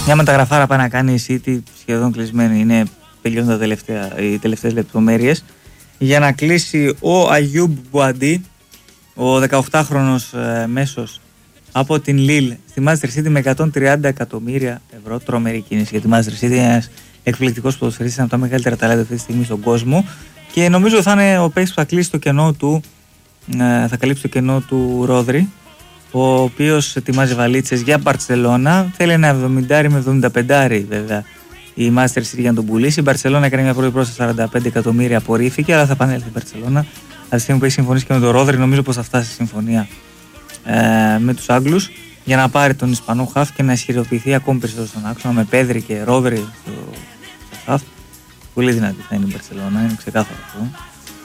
Μια μεταγραφάρα πάει να κάνει η City, σχεδόν κλεισμένη. Είναι τελειώνουν οι τελευταίες λεπτομέρειες. Για να κλείσει ο Αγιούμπ Μπουαντί, ο 18χρονος μέσος από την Λίλ στη Manchester City με 130 εκατομμύρια ευρώ. Τρομερή κίνηση για τη Manchester City. Ένας εκπληκτικός ποδοσφαιριστής, ένα από τα μεγαλύτερα ταλέντα αυτή τη στιγμή στον κόσμο. Και νομίζω θα είναι ο παίκτης που θα κλείσει το κενό του, θα καλύψει το κενό του Ρόδρυ, ο οποίος ετοιμάζει βαλίτσες για Μπαρτσελώνα. Θέλει ένα 70 με 75 βέβαια η Manchester City για να τον πουλήσει. Η Μπαρτσελώνα έκανε μια πρώτη πρόσθεση 45 εκατομμύρια, απορρίφθηκε, αλλά θα επανέλθει η Μπαρτσελώνα. Από τη στιγμή που έχει συμφωνήσει και με τον Ρόδρυ, νομίζω πως θα φτάσει σε συμφωνία με τους Άγγλους για να πάρει τον Ισπανό χαφ και να ισχυροποιηθεί ακόμη περισσότερο στον άξονα με Πέδρη και Ρόδρυ στο χαφ. Πολύ δυνατή θα είναι η Μπαρτσελώνα, είναι ξεκάθαρο αυτό.